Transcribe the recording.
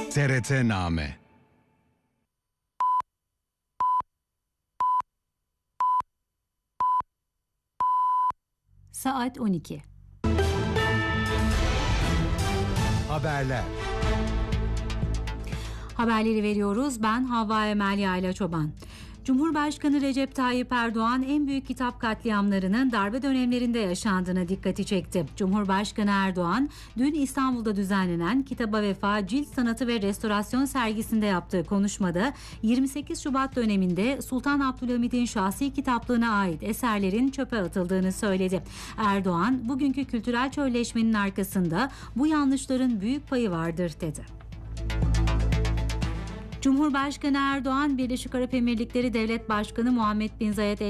TRT-Name. Saat 12. Haberler. Haberleri veriyoruz. Ben Havva Emel Yayla Çoban. Cumhurbaşkanı Recep Tayyip Erdoğan en büyük kitap katliamlarının darbe dönemlerinde yaşandığına dikkati çekti. Cumhurbaşkanı Erdoğan dün İstanbul'da düzenlenen Kitaba Vefa Cilt Sanatı ve Restorasyon sergisinde yaptığı konuşmada 28 Şubat döneminde Sultan Abdülhamid'in şahsi kitaplığına ait eserlerin çöpe atıldığını söyledi. Erdoğan, bugünkü kültürel çölleşmenin arkasında bu yanlışların büyük payı vardır dedi. Cumhurbaşkanı Erdoğan, Birleşik Arap Emirlikleri Devlet Başkanı Muhammed Bin Zayed